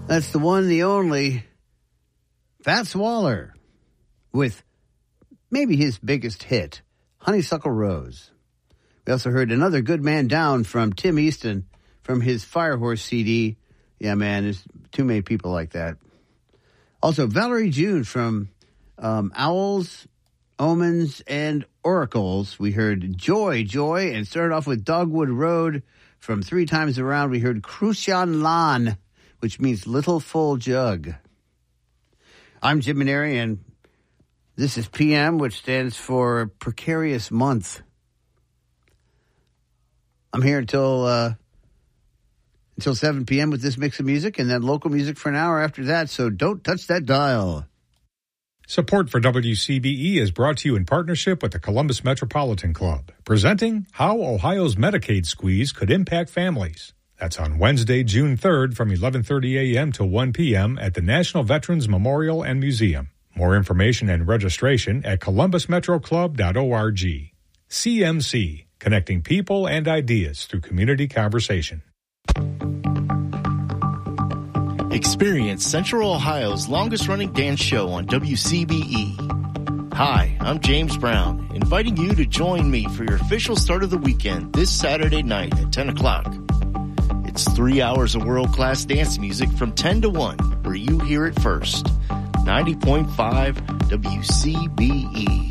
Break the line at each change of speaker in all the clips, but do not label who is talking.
That's the one, the only, Fats Waller, with maybe his biggest hit, Honeysuckle Rose. We also heard Another Good Man Down from Tim Easton from his Firehorse CD. Yeah, man, there's too many people like that. Also, Valerie June from Owls, Omens, and Oracles. We heard Joy, Joy, and started off with Dogwood Road. From Three Times Around, we heard Crucian Lan, which means little full jug. I'm Jim Maneri, and this is PM, which stands for Precarious Month. I'm here until 7 p.m. with this mix of music, and then local music for an hour after that, so don't touch that dial.
Support for WCBE is brought to you in partnership with the Columbus Metropolitan Club, presenting How Ohio's Medicaid Squeeze Could Impact Families. That's on Wednesday, June 3rd from 11:30 a.m. to 1 p.m. at the National Veterans Memorial and Museum. More information and registration at columbusmetroclub.org. CMC, connecting people and ideas through community conversation.
Experience Central Ohio's longest-running dance show on WCBE. Hi, I'm James Brown, inviting you to join me for your official start of the weekend this Saturday night at 10 o'clock. It's 3 hours of world-class dance music from 10 to 1, where you hear it first. 90.5 WCBE.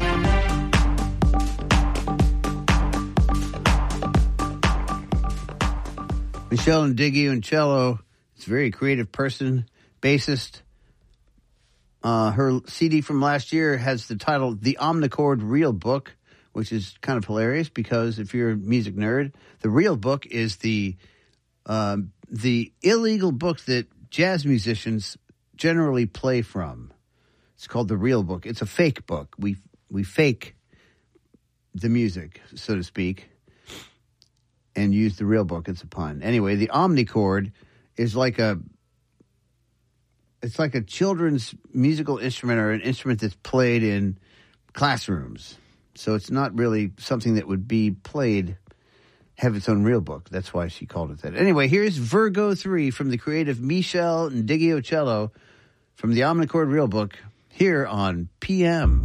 Michelle Indigio is a very creative person, bassist. Her CD from last year has the title The Omnichord Real Book, which is kind of hilarious because if you're a music nerd, the real book is the illegal book that jazz musicians generally play from. It's called The Real Book. It's a fake book. We fake the music, so to speak, and use the real book. It's a pun. Anyway, the omnichord is like a children's musical instrument or an instrument that's played in classrooms. So it's not really something that would be played, have its own real book. That's why she called it that. Anyway, here's Virgo 3 from the creative Michelle Indigio from the Omnichord Real Book here on PM.